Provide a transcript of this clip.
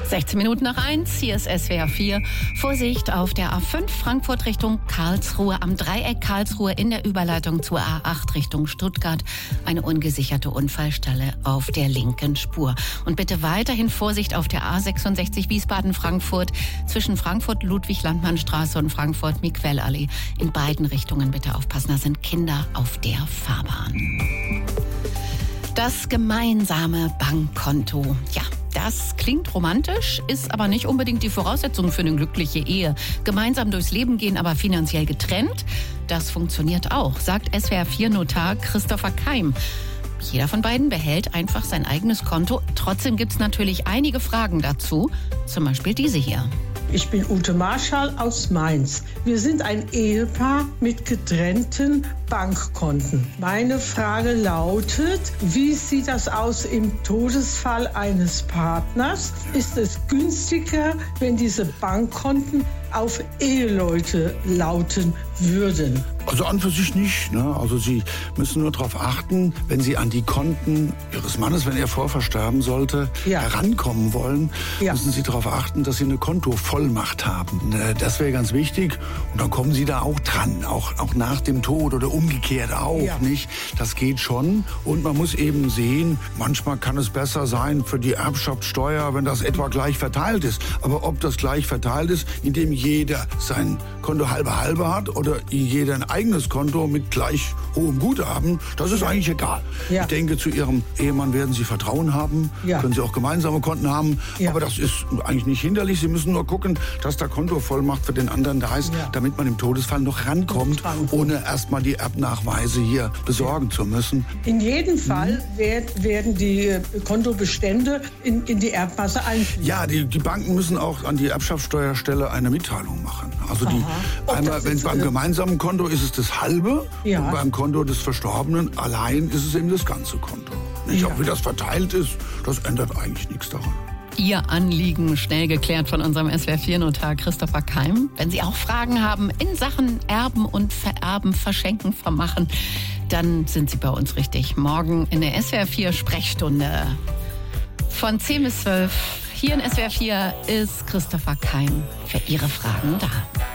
16 Minuten nach 1, hier ist SWR 4. Vorsicht auf der A5 Frankfurt Richtung Karlsruhe, am Dreieck Karlsruhe in der Überleitung zur A8 Richtung Stuttgart. Eine ungesicherte Unfallstelle auf der linken Spur. Und bitte weiterhin Vorsicht auf der A66 Wiesbaden-Frankfurt zwischen Frankfurt-Ludwig-Landmann-Straße und Frankfurt-Miquellallee. In beiden Richtungen bitte aufpassen, da sind Kinder auf der Fahrbahn. Das gemeinsame Bankkonto. Ja, das klingt romantisch, ist aber nicht unbedingt die Voraussetzung für eine glückliche Ehe. Gemeinsam durchs Leben gehen, aber finanziell getrennt, das funktioniert auch, sagt SWR4-Notar Christopher Keim. Jeder von beiden behält einfach sein eigenes Konto. Trotzdem gibt es natürlich einige Fragen dazu, zum Beispiel diese hier. Ich bin Ute Marschall aus Mainz. Wir sind ein Ehepaar mit getrennten Bankkonten. Meine Frage lautet, wie sieht das aus im Todesfall eines Partners? Ist es günstiger, wenn diese Bankkonten auf Eheleute lauten würden? Also an für sich nicht. Ne? Also Sie müssen nur darauf achten, wenn Sie an die Konten Ihres Mannes, wenn er vorversterben sollte, herankommen wollen, müssen Sie darauf achten, dass Sie eine Kontovollmacht haben. Das wäre ganz wichtig. Und dann kommen Sie da auch dran, auch nach dem Tod oder umgekehrt auch. Nicht? Das geht schon. Und man muss eben sehen, manchmal kann es besser sein für die Erbschaftssteuer, wenn das etwa gleich verteilt ist. Aber ob das gleich verteilt ist, indem jeder sein Konto halbe hat oder jeder ein eigenes Konto mit gleich hohem Guthaben, das ist eigentlich egal. Ich denke, zu Ihrem Ehemann werden Sie Vertrauen haben, können Sie auch gemeinsame Konten haben, aber das ist eigentlich nicht hinderlich. Sie müssen nur gucken, dass der Kontovollmacht für den anderen da ist, damit man im Todesfall noch rankommt, ohne erstmal die Erbnachweise hier besorgen zu müssen. In jedem Fall werden die Kontobestände in die Erbmasse einfließen. Ja, die Banken müssen auch an die Erbschaftssteuerstelle eine Mitteilung machen. Also beim gemeinsamen Konto ist es das halbe und beim Konto des Verstorbenen allein ist es eben das ganze Konto. Wie das verteilt ist, das ändert eigentlich nichts daran. Ihr Anliegen schnell geklärt von unserem SWR4-Notar Christopher Keim. Wenn Sie auch Fragen haben in Sachen Erben und Vererben, Verschenken, Vermachen, dann sind Sie bei uns richtig. Morgen in der SWR4-Sprechstunde von 10 bis 12 hier in SWR4 ist Christopher Keim für Ihre Fragen da.